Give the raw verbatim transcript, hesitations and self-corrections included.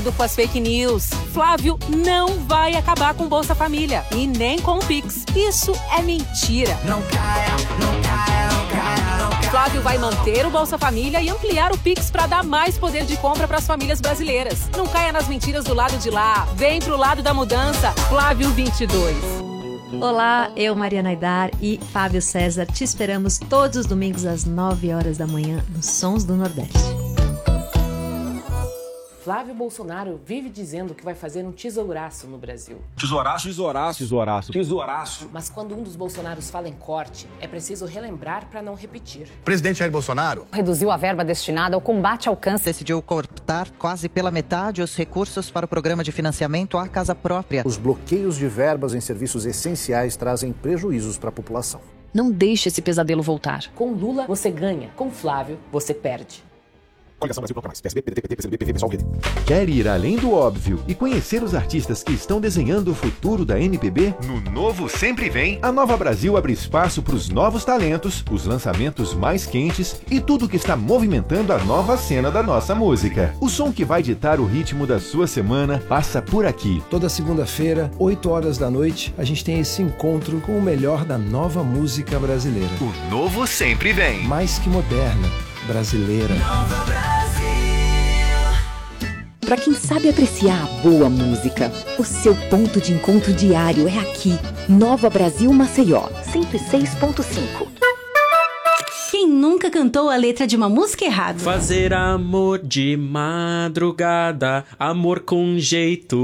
Com as fake news. Flávio não vai acabar com Bolsa Família e nem com o Pix. Isso é mentira. Não caia, não caia, não caia, não caia. Flávio vai manter o Bolsa Família e ampliar o Pix para dar mais poder de compra para as famílias brasileiras. Não caia nas mentiras do lado de lá. Vem pro lado da mudança. Flávio vinte e dois. Olá, eu, Mariana Aidar e Fábio César. Te esperamos todos os domingos às nove horas da manhã nos Sons do Nordeste. Flávio Bolsonaro vive dizendo que vai fazer um tesouraço no Brasil. Tesouraço? Tesouraço. Tesouraço. Tesouraço. Mas quando um dos Bolsonaros fala em corte, é preciso relembrar para não repetir. O presidente Jair Bolsonaro reduziu a verba destinada ao combate ao câncer. Decidiu cortar quase pela metade os recursos para o programa de financiamento à casa própria. Os bloqueios de verbas em serviços essenciais trazem prejuízos para a população. Não deixe esse pesadelo voltar. Com Lula, você ganha. Com Flávio, você perde. Coligação Brasil Proclamais. P S B, P D T, P T, P C B, P V, P SOL, V D. Quer ir além do óbvio e conhecer os artistas que estão desenhando o futuro da M P B? No Novo Sempre Vem, a Nova Brasil abre espaço para os novos talentos, os lançamentos mais quentes e tudo que está movimentando a nova cena da nossa música. O som que vai ditar o ritmo da sua semana passa por aqui. Toda segunda-feira, oito horas da noite, a gente tem esse encontro com o melhor da nova música brasileira. O Novo Sempre Vem. Mais que moderna, brasileira. Nova Brasil. Para quem sabe apreciar a boa música, o seu ponto de encontro diário é aqui. Nova Brasil Maceió, cento e seis ponto cinco. Quem nunca cantou a letra de uma música errada? Fazer amor de madrugada, amor com jeito.